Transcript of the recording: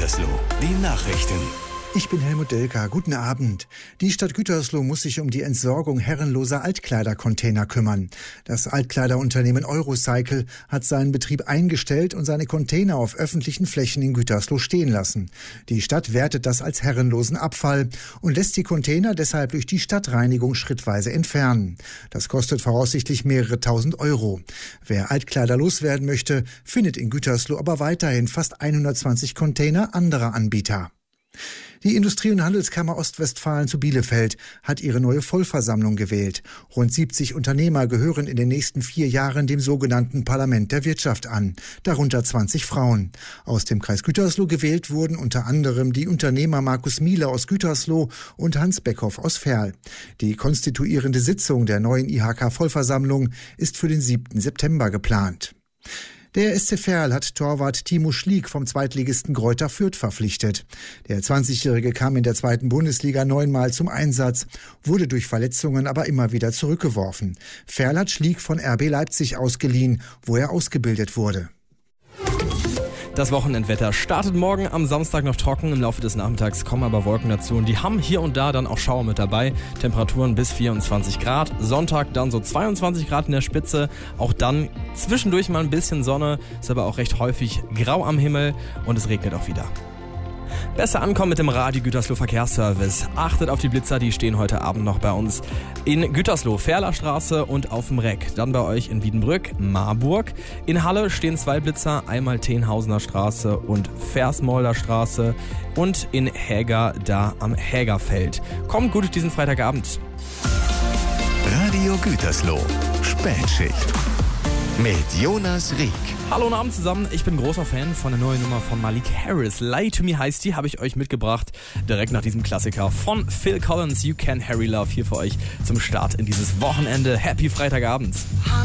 Gütersloh, die Nachrichten. Ich bin Helmut Delka. Guten Abend. Die Stadt Gütersloh muss sich um die Entsorgung herrenloser Altkleidercontainer kümmern. Das Altkleiderunternehmen Eurocycle hat seinen Betrieb eingestellt und seine Container auf öffentlichen Flächen in Gütersloh stehen lassen. Die Stadt wertet das als herrenlosen Abfall und lässt die Container deshalb durch die Stadtreinigung schrittweise entfernen. Das kostet voraussichtlich mehrere tausend Euro. Wer Altkleider loswerden möchte, findet in Gütersloh aber weiterhin fast 120 Container anderer Anbieter. Die Industrie- und Handelskammer Ostwestfalen zu Bielefeld hat ihre neue Vollversammlung gewählt. Rund 70 Unternehmer gehören in den nächsten 4 Jahren dem sogenannten Parlament der Wirtschaft an, darunter 20 Frauen. Aus dem Kreis Gütersloh gewählt wurden unter anderem die Unternehmer Markus Miele aus Gütersloh und Hans Beckhoff aus Verl. Die konstituierende Sitzung der neuen IHK-Vollversammlung ist für den 7. September geplant. Der SC Verl hat Torwart Timo Schliek vom Zweitligisten Greuther Fürth verpflichtet. Der 20-Jährige kam in der 2. Bundesliga 9-mal zum Einsatz, wurde durch Verletzungen aber immer wieder zurückgeworfen. Verl hat Schliek von RB Leipzig ausgeliehen, wo er ausgebildet wurde. Das Wochenendwetter startet morgen am Samstag noch trocken. Im Laufe des Nachmittags kommen aber Wolken dazu und die haben hier und da dann auch Schauer mit dabei. Temperaturen bis 24 Grad. Sonntag dann so 22 Grad in der Spitze. Auch dann zwischendurch mal ein bisschen Sonne. Ist aber auch recht häufig grau am Himmel und es regnet auch wieder. Besser ankommen mit dem Radio Gütersloh Verkehrsservice. Achtet auf die Blitzer, die stehen heute Abend noch bei uns in Gütersloh, Ferlerstraße und auf dem Reck. Dann bei euch in Wiedenbrück, Marburg. In Halle stehen 2 Blitzer, einmal Tenhausener Straße und Versmolder Straße und in Häger da am Hägerfeld. Kommt gut durch diesen Freitagabend. Radio Gütersloh, Spätschicht mit Jonas Rieck. Hallo und Abend zusammen, ich bin großer Fan von der neuen Nummer von Malik Harris. Lie to Me heißt die, habe ich euch mitgebracht. Direkt nach diesem Klassiker von Phil Collins, You Can Harry Love, hier für euch zum Start in dieses Wochenende. Happy Freitagabend.